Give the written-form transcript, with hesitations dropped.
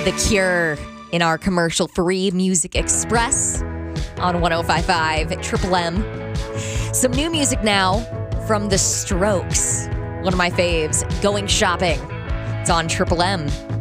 The Cure in our commercial-free Music Express on 105.5 Triple M. Some new music now from The Strokes. One of my faves, Going Shopping. It's on Triple M.